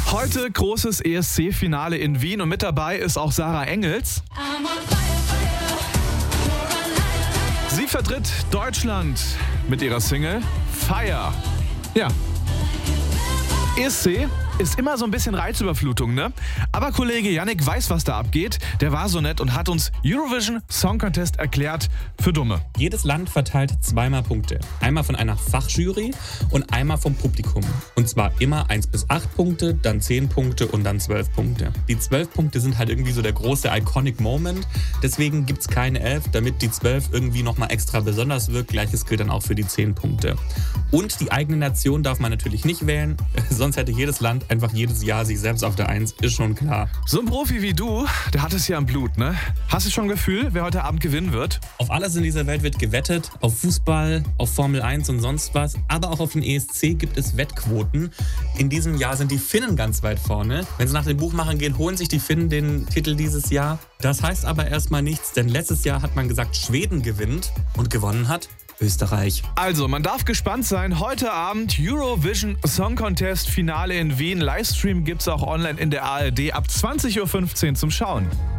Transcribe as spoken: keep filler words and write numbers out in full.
Heute großes E S C-Finale in Wien und mit dabei ist auch Sarah Engels. Sie vertritt Deutschland mit ihrer Single Fire. Ja. E S C ist immer so ein bisschen Reizüberflutung, ne? Aber Kollege Yannick weiß, was da abgeht. Der war so nett und hat uns Eurovision Song Contest erklärt für Dumme. Jedes Land verteilt zweimal Punkte. Einmal von einer Fachjury und einmal vom Publikum. Und zwar immer eins bis acht Punkte, dann zehn Punkte und dann zwölf Punkte. Die zwölf Punkte sind halt irgendwie so der große Iconic Moment. Deswegen gibt es keine elf, damit die zwölf irgendwie nochmal extra besonders wirkt. Gleiches gilt dann auch für die zehn Punkte. Und die eigene Nation darf man natürlich nicht wählen. Sonst hätte jedes Land einfach jedes Jahr sich selbst auf der Eins, ist schon klar. So ein Profi wie du, der hat es ja im Blut, ne? Hast du schon ein Gefühl, wer heute Abend gewinnen wird? Auf alles in dieser Welt wird gewettet. Auf Fußball, auf Formel eins und sonst was. Aber auch auf den E S C gibt es Wettquoten. In diesem Jahr sind die Finnen ganz weit vorne. Wenn es nach den Buchmachern geht, holen sich die Finnen den Titel dieses Jahr. Das heißt aber erstmal nichts, denn letztes Jahr hat man gesagt, Schweden gewinnt und gewonnen hat Österreich. Also, man darf gespannt sein. Heute Abend Eurovision Song Contest Finale in Wien. Livestream gibt's auch online in der A R D ab zwanzig Uhr fünfzehn zum Schauen.